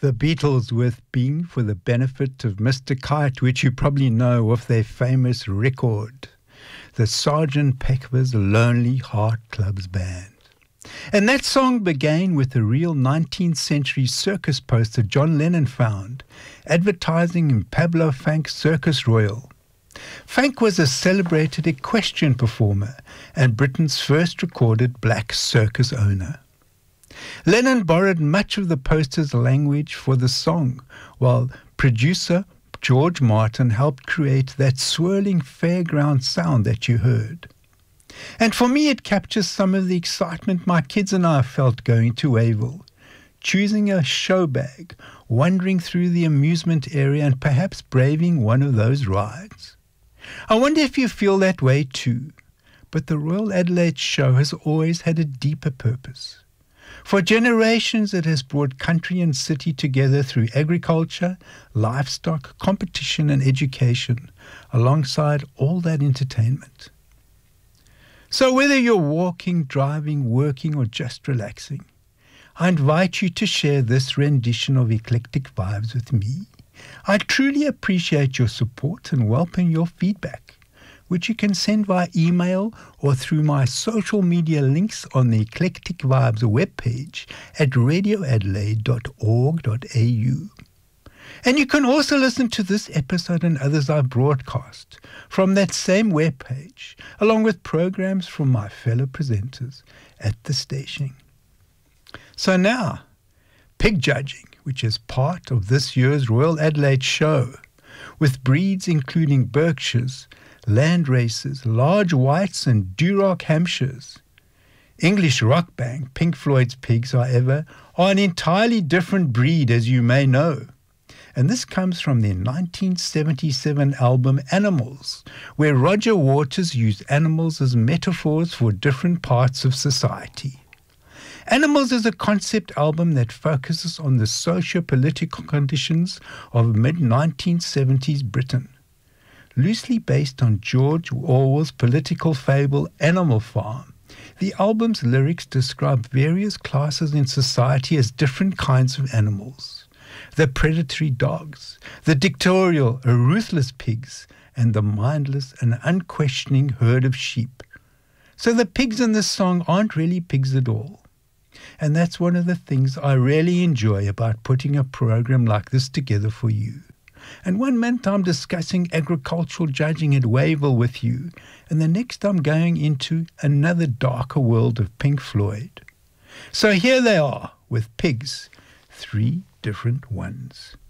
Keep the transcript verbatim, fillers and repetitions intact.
The Beatles with Being for the Benefit of Mister Kite, which you probably know of their famous record, the Sergeant Pepper's Lonely Heart Clubs Band. And that song began with a real nineteenth century circus poster John Lennon found, advertising in Pablo Fank's Circus Royal. Fank was a celebrated equestrian performer and Britain's first recorded black circus owner. Lennon borrowed much of the poster's language for the song, while producer George Martin helped create that swirling fairground sound that you heard. And for me, it captures some of the excitement my kids and I felt going to Wavell, choosing a show bag, wandering through the amusement area and perhaps braving one of those rides. I wonder if you feel that way too, but the Royal Adelaide Show has always had a deeper purpose. For generations, it has brought country and city together through agriculture, livestock, competition and education, alongside all that entertainment. So whether you're walking, driving, working or just relaxing, I invite you to share this rendition of Eclectic Vibes with me. I truly appreciate your support and welcome your feedback, which you can send via email or through my social media links on the Eclectic Vibes webpage at radio adelaide dot org dot a u. And you can also listen to this episode and others I broadcast from that same webpage, along with programs from my fellow presenters at the station. So now, pig judging, which is part of this year's Royal Adelaide Show, with breeds including Berkshires, land races, large whites and Duroc Hampshires. English rock band Pink Floyd's pigs, however, are an entirely different breed, as you may know. And this comes from their nineteen seventy-seven album Animals, where Roger Waters used animals as metaphors for different parts of society. Animals is a concept album that focuses on the socio-political conditions of mid nineteen seventies Britain. Loosely based on George Orwell's political fable Animal Farm, the album's lyrics describe various classes in society as different kinds of animals: the predatory dogs, the dictatorial or ruthless pigs, and the mindless and unquestioning herd of sheep. So the pigs in this song aren't really pigs at all. And that's one of the things I really enjoy about putting a program like this together for you. And one minute I'm discussing agricultural judging at Wavell with you, and the next I'm going into another darker world of Pink Floyd. So here they are with pigs, three different ones.